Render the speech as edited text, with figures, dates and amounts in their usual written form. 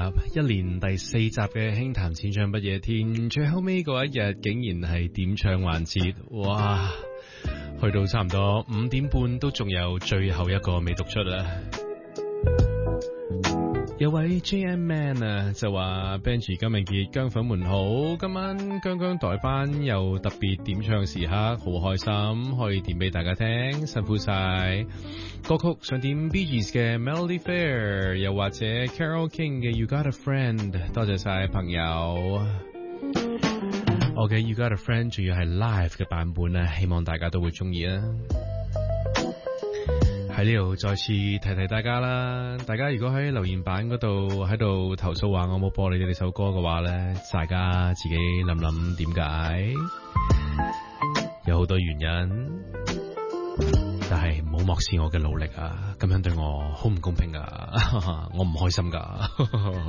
一連第4集嘅輕談淺唱不夜天，最後尾嗰一日竟然係點唱環節，哇！去到差唔多5點半都仲有最後一個未讀出啊！有位 JM Man 啊，就話 Benji 今日傑姜粉們好，今晚姜姜代班又特別點唱時刻，好開心，可以點俾大家聽，辛苦晒。歌曲想點 Bee Gees 嘅 Melody Fair， 又或者 Carole King 嘅 You Got a Friend， 多謝晒朋友。我嘅 You Got a Friend 仲要係 live 嘅版本啊，希望大家都會中意啊！喺呢度再次提提大家啦，大家如果喺留言板嗰度喺度投訴話我冇播你哋呢首歌嘅話呢，大家自己諗諗點解，有好多原因，但係唔好漠視我嘅努力啊！咁樣對我好唔公平啊！我唔開心噶。